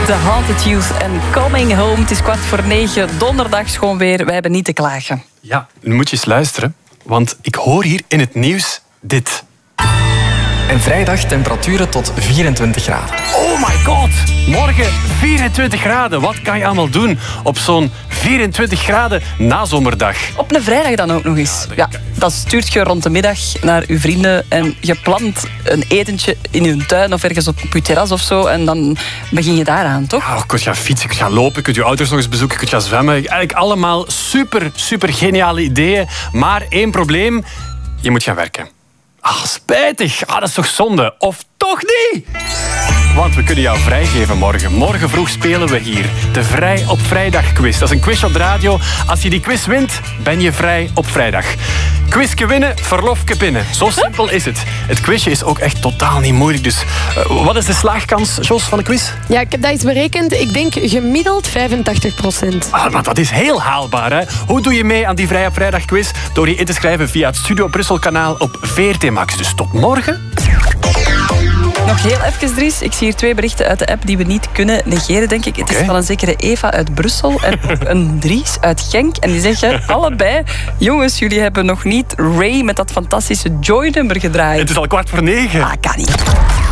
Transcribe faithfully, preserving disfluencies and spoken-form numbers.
The Haunted Youth en Coming Home. Het is kwart voor negen, donderdags gewoon weer. Wij hebben niet te klagen. Ja, nu moet je eens luisteren, want ik hoor hier in het nieuws dit. En vrijdag temperaturen tot vierentwintig graden. Oh my god, morgen vierentwintig graden. Wat kan je allemaal doen op zo'n vierentwintig graden nazomerdag? Op een vrijdag dan ook nog eens. Ja, dat stuurt je rond de middag naar je vrienden en je plant een etentje in je tuin of ergens op je terras of zo en dan begin je daaraan, toch? Ja, je kunt gaan fietsen, je kunt gaan lopen, je kunt je ouders nog eens bezoeken, je kunt gaan zwemmen. Eigenlijk allemaal super, super geniale ideeën. Maar één probleem, je moet gaan werken. Ah, spijtig. Ah, dat is toch zonde? Of toch niet? Want we kunnen jou vrijgeven morgen. Morgen vroeg spelen we hier de Vrij op Vrijdag quiz. Dat is een quiz op de radio. Als je die quiz wint, ben je vrij op vrijdag. Quizje winnen, verlofje binnen. Zo simpel is het. Het quizje is ook echt totaal niet moeilijk. Dus uh, wat is de slaagkans, Jos, van de quiz? Ja, ik heb dat eens berekend. Ik denk gemiddeld vijfentachtig procent. Ah, maar dat is heel haalbaar, hè? Hoe doe je mee aan die Vrij op Vrijdag quiz? Door je in te schrijven via het Studio Brussel kanaal op V R T Max. Dus tot morgen. Nog heel even, Dries. Ik zie hier twee berichten uit de app die we niet kunnen negeren, denk ik. Het is Okay. van een zekere Eva uit Brussel en ook een Dries uit Genk. En die zeggen allebei, jongens, jullie hebben nog niet Ray met dat fantastische Joy-nummer gedraaid. Het is al kwart voor negen. Ah, kan niet.